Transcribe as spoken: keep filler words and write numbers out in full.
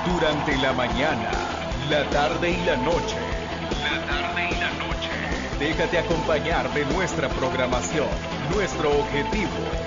Durante la mañana, la tarde y la noche. La tarde y la noche. Déjate acompañar de nuestra programación. Nuestro objetivo